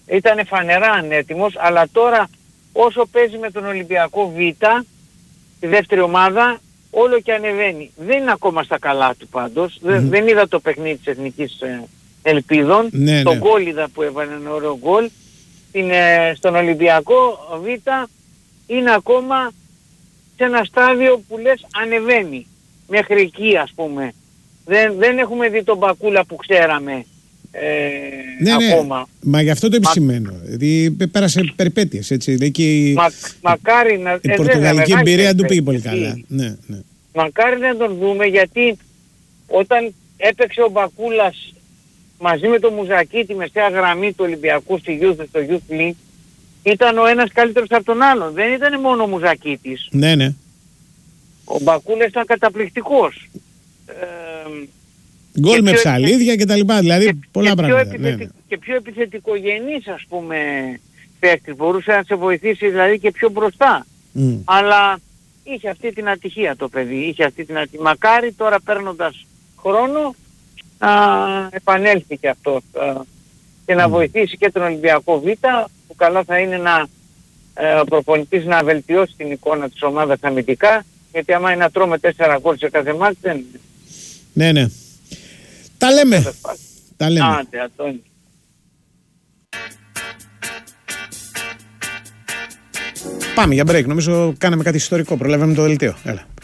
ήταν φανερά ανέτοιμος, αλλά τώρα όσο παίζει με τον Ολυμπιακό Β, τη δεύτερη ομάδα, όλο και ανεβαίνει. Δεν είναι ακόμα στα καλά του πάντως. Δεν είδα το παιχνίδι της Εθνικής Ελπίδων. Ναι, Το ναι. γκόλ είδα που έβαλε ένα ωραίο γκόλ. Στον Ολυμπιακό Β είναι ακόμα σε ένα στάδιο που λες ανεβαίνει. Μέχρι εκεί ας πούμε. Δεν έχουμε δει τον Μπακούλα που ξέραμε ακόμα. Μα γι' αυτό το επισημαίνω. Δηλαδή πέρασε περιπέτειες, έτσι. Μακάρι να... Η πορτογαλική εμπειρία του πήγε πολύ καλά. Ναι. Μακάρι να τον δούμε, γιατί όταν έπαιξε ο Μπακούλας μαζί με τον Μουζακίτη μεσαία γραμμή του Ολυμπιακού στο Youth League, ήταν ο ένας καλύτερος από τον άλλον. Δεν ήταν μόνο ο Μουζακίτης. Ναι. Ο Μπακούλας ήταν καταπληκτικός. Γκολ με ψαλίδια και τα λοιπά, δηλαδή πολλά πράγματα. Και πιο επιθετικογενής, ας πούμε, παίκτης. Μπορούσε να σε βοηθήσει δηλαδή και πιο μπροστά. Αλλά είχε αυτή την ατυχία το παιδί. Μακάρι τώρα παίρνοντας χρόνο να επανέλθει και αυτό και να βοηθήσει και τον Ολυμπιακό Β, που καλά θα είναι ο προπονητής να βελτιώσει την εικόνα της ομάδας αμυντικά, γιατί άμα είναι να τρώμε 4 γκολ σε κάθε μάτς δεν... Ναι. Τα λέμε. Άντε, Αντώνη. Πάμε για break. Νομίζω κάναμε κάτι ιστορικό. Προλάβαμε το δελτίο. Έλα.